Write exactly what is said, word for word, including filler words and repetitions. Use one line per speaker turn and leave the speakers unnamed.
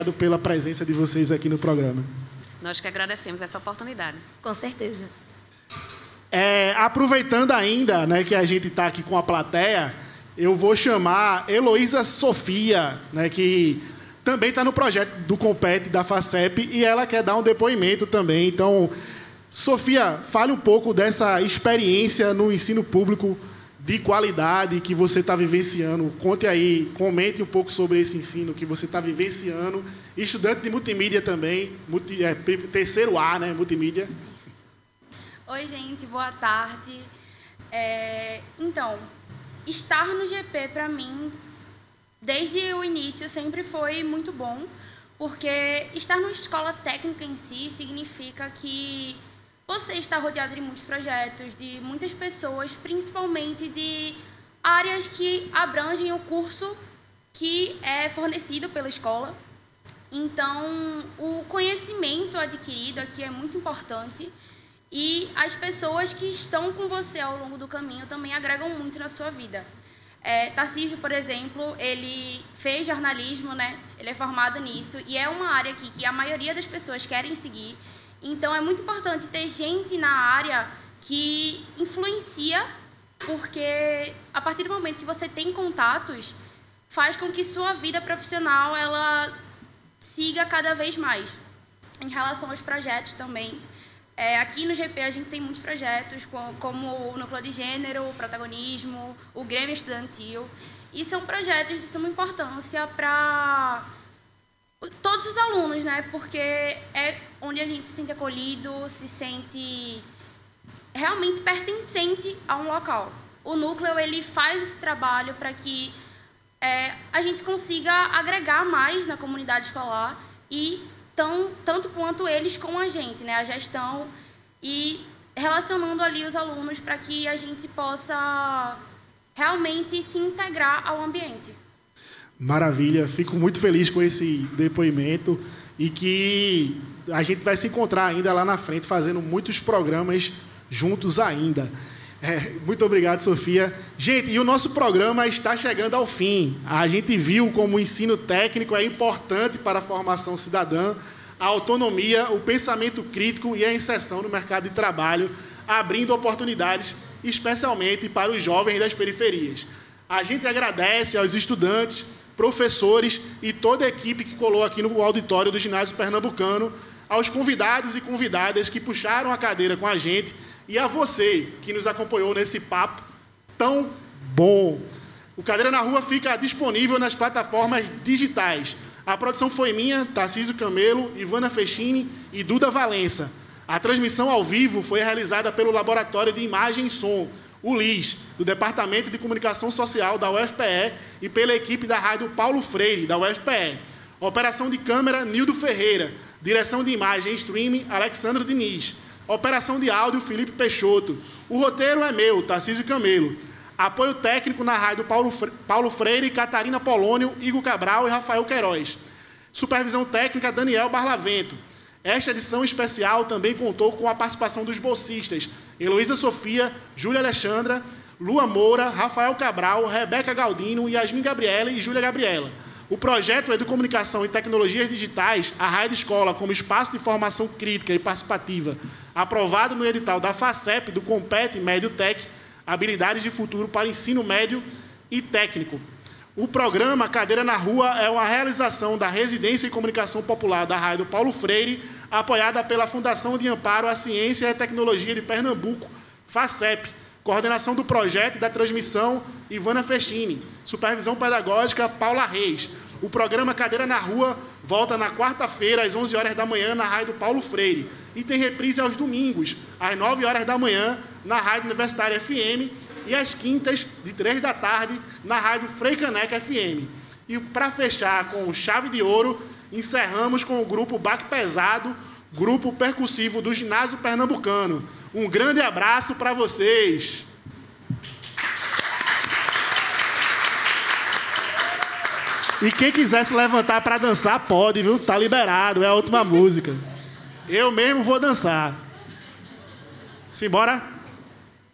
Obrigado pela presença de vocês aqui no programa.
Nós que agradecemos essa oportunidade.
Com certeza.
É, aproveitando ainda, né, que a gente está aqui com a plateia, eu vou chamar Heloísa Sofia, né, que também está no projeto do Compete da FACEP e ela quer dar um depoimento também. Então, Sofia, fale um pouco dessa experiência no ensino público de qualidade que você está vivenciando. Conte aí, comente um pouco sobre esse ensino que você está vivenciando. Estudante de multimídia também, multi, é, terceiro A, né, multimídia.
Isso. Oi, gente, boa tarde. É, então, estar no G P, para mim, desde o início, sempre foi muito bom, porque estar numa escola técnica em si significa que você está rodeado de muitos projetos, de muitas pessoas, principalmente de áreas que abrangem o curso que é fornecido pela escola. Então, o conhecimento adquirido aqui é muito importante e as pessoas que estão com você ao longo do caminho também agregam muito na sua vida. É, Tarcísio, por exemplo, ele fez jornalismo, né? Ele é formado nisso e é uma área aqui que a maioria das pessoas querem seguir. Então, é muito importante ter gente na área que influencia, porque a partir do momento que você tem contatos, faz com que sua vida profissional ela siga cada vez mais. Em relação aos projetos também, é, aqui no G P a gente tem muitos projetos, como o Núcleo de Gênero, o Protagonismo, o Grêmio Estudantil, e são projetos de suma importância para todos os alunos, né? Porque é onde a gente se sente acolhido, se sente realmente pertencente a um local. O núcleo ele faz esse trabalho para que é, a gente consiga agregar mais na comunidade escolar e tão, tanto quanto eles com a gente, né? A gestão e relacionando ali os alunos para que a gente possa realmente se integrar ao ambiente.
Maravilha, fico muito feliz com esse depoimento e que a gente vai se encontrar ainda lá na frente fazendo muitos programas juntos ainda. É, muito obrigado, Sofia. Gente, e o nosso programa está chegando ao fim. A gente viu como o ensino técnico é importante para a formação cidadã, a autonomia, o pensamento crítico e a inserção no mercado de trabalho, abrindo oportunidades, especialmente para os jovens das periferias. A gente agradece aos estudantes, professores e toda a equipe que colou aqui no auditório do Ginásio Pernambucano, aos convidados e convidadas que puxaram a cadeira com a gente e a você que nos acompanhou nesse papo tão bom. O Cadeira na Rua fica disponível nas plataformas digitais. A produção foi minha, Tarcísio Camelo, Ivana Fechini e Duda Valença. A transmissão ao vivo foi realizada pelo Laboratório de Imagem e Som, o L I S, do Departamento de Comunicação Social da U F P E e pela equipe da Rádio Paulo Freire, da U F P E. Operação de câmera, Nildo Ferreira. Direção de imagem e streaming, Alexandre Diniz. Operação de áudio, Felipe Peixoto. O roteiro é meu, Tarcísio Camelo. Apoio técnico na Rádio Paulo Freire, Catarina Polônio, Igor Cabral e Rafael Queiroz. Supervisão técnica, Daniel Barlavento. Esta edição especial também contou com a participação dos bolsistas Heloísa Sofia, Júlia Alexandra, Lua Moura, Rafael Cabral, Rebeca Galdino, Yasmin Gabriela e Júlia Gabriela. O projeto Educomunicação e Tecnologias Digitais, a Rádio Escola como espaço de formação crítica e participativa, aprovado no edital da FACEP, do Compete Médio Tech, Habilidades de Futuro para Ensino Médio e Técnico. O programa Cadeira na Rua é uma realização da Residência em Comunicação Popular da Rádio Paulo Freire, apoiada pela Fundação de Amparo à Ciência e à Tecnologia de Pernambuco, FACEP. Coordenação do projeto e da transmissão, Ivana Fechini. Supervisão pedagógica, Paula Reis. O programa Cadeira na Rua volta na quarta-feira, às onze horas da manhã, na Rádio Paulo Freire. E tem reprise aos domingos, às nove horas da manhã, na Rádio Universitária F M, e às quintas, de três da tarde, na Rádio Frei Caneca F M. E para fechar com chave de ouro, encerramos com o grupo Baque Pesado, grupo percussivo do Ginásio Pernambucano. Um grande abraço para vocês. E quem quiser se levantar para dançar, pode, viu? Tá liberado, é a última música. Eu mesmo vou dançar. Simbora?